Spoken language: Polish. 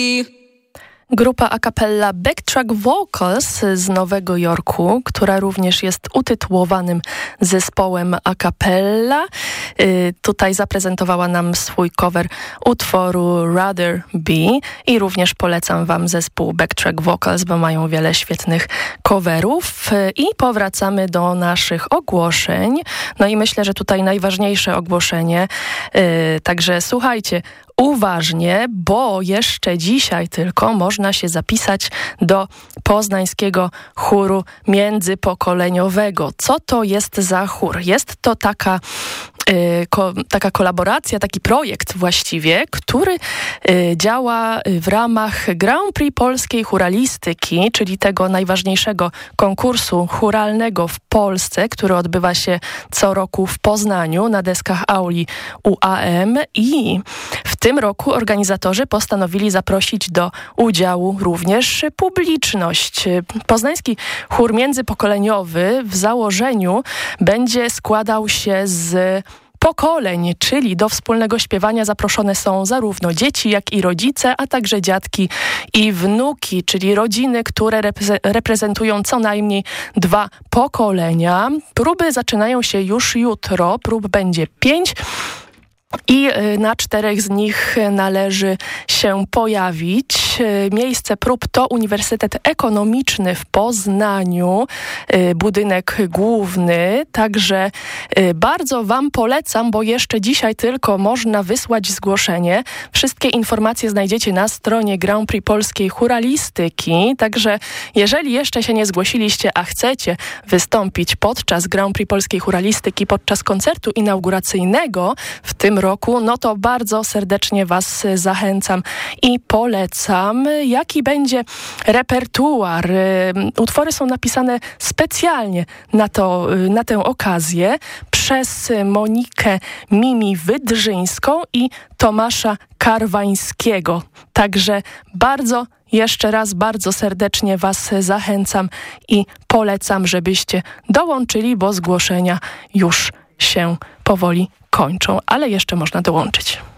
Grupa a cappella Backtrack Vocals z Nowego Jorku, która również jest utytułowanym zespołem a cappella. Tutaj zaprezentowała nam swój cover utworu Rather Be i również polecam wam zespół Backtrack Vocals, bo mają wiele świetnych coverów. I powracamy do naszych ogłoszeń. No i myślę, że tutaj najważniejsze ogłoszenie. Także słuchajcie uważnie, bo jeszcze dzisiaj tylko można się zapisać do poznańskiego chóru międzypokoleniowego. Co to jest za chór? Jest to taka kolaboracja, taki projekt właściwie, który działa w ramach Grand Prix Polskiej Chóralistyki, czyli tego najważniejszego konkursu chóralnego w Polsce, który odbywa się co roku w Poznaniu na deskach auli UAM i w tym roku organizatorzy postanowili zaprosić do udziału również publiczność. Poznański chór międzypokoleniowy w założeniu będzie składał się z pokoleń, czyli do wspólnego śpiewania zaproszone są zarówno dzieci, jak i rodzice, a także dziadki i wnuki, czyli rodziny, które reprezentują co najmniej 2 pokolenia. Próby zaczynają się już jutro, prób będzie 5. I na 4 z nich należy się pojawić. Miejsce prób to Uniwersytet Ekonomiczny w Poznaniu, budynek główny. Także bardzo wam polecam, bo jeszcze dzisiaj tylko można wysłać zgłoszenie. Wszystkie informacje znajdziecie na stronie Grand Prix Polskiej Chóralistyki. Także jeżeli jeszcze się nie zgłosiliście, a chcecie wystąpić podczas Grand Prix Polskiej Chóralistyki, podczas koncertu inauguracyjnego w tym roku, no to bardzo serdecznie was zachęcam i polecam. Jaki będzie repertuar? Utwory są napisane specjalnie na tę okazję przez Monikę Mimi Wydrzyńską i Tomasza Karwańskiego. Także jeszcze raz bardzo serdecznie was zachęcam i polecam, żebyście dołączyli, bo zgłoszenia już się powoli kończą, ale jeszcze można dołączyć.